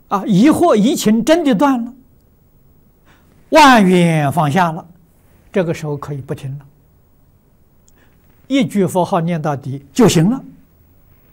疑惑疑情真的断了，万缘放下了，这个时候可以不听了，一句佛号念到底就行了。